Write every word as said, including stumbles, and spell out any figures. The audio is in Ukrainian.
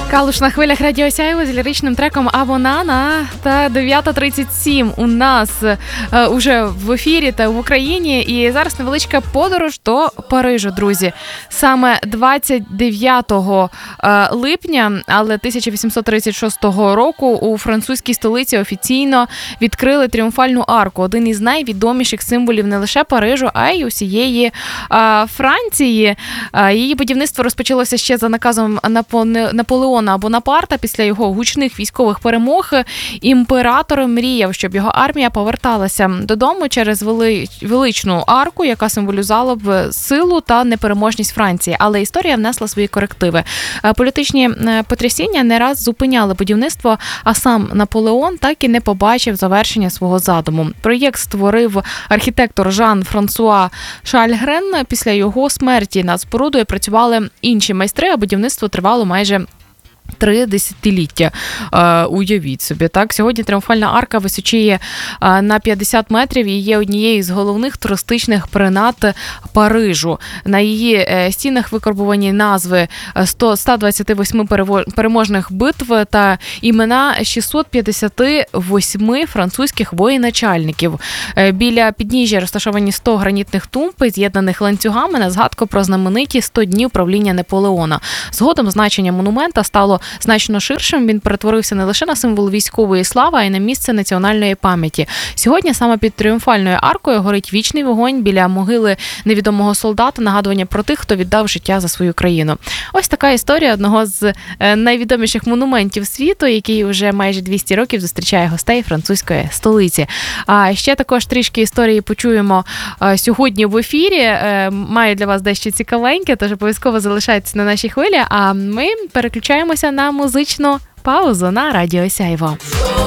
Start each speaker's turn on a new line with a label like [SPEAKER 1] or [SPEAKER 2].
[SPEAKER 1] Калуш на хвилях Радіо Сяйво з ліричним треком «Абонана». Та дев'ята тридцять сім у нас е, уже в ефірі та в Україні. І зараз невеличка подорож до Парижу, друзі. Саме двадцять дев'ятого липня, але тисяча вісімсот тридцять шостого року у французькій столиці офіційно відкрили Тріумфальну арку. Один із найвідоміших символів не лише Парижу, а й усієї е, Франції. Е, її будівництво розпочалося ще за наказом Наполеона Бонапарта. Після його гучних військових перемог імператор мріяв, щоб його армія поверталася додому через вели... величну арку, яка символізувала б силу та непереможність Франції. Але історія внесла свої корективи. Політичні потрясіння не раз зупиняли будівництво, а сам Наполеон так і не побачив завершення свого задуму. Проєкт створив архітектор Жан-Франсуа Шальгрен. Після його смерті над спорудою працювали інші майстри, а будівництво тривало майже Три десятиліття. Е, уявіть собі, так? Сьогодні Тріумфальна арка височіє е, на п'ятдесят метрів і є однією з головних туристичних принад Парижу. На її е, стінах викарбувані назви сто двадцять вісім переможних битв та імена шістсот п'ятдесят вісім французьких воєначальників. Е, біля підніжжя розташовані сто гранітних тумб, з'єднаних ланцюгами на згадку про знамениті сто днів правління Наполеона. Згодом значення монумента стало значно ширшим. Він перетворився не лише на символ військової слави, а й на місце національної пам'яті. Сьогодні саме під Тріумфальною аркою горить вічний вогонь біля могили невідомого солдата, нагадування про тих, хто віддав життя за свою країну. Ось така історія одного з найвідоміших монументів світу, який вже майже двісті років зустрічає гостей французької столиці. А ще також трішки історії почуємо сьогодні в ефірі. Маю для вас дещо цікавеньке, тож обов'язково залишайтесь на нашій хвилі, а ми переключаємося на музичну паузу на Радіо Сяйво.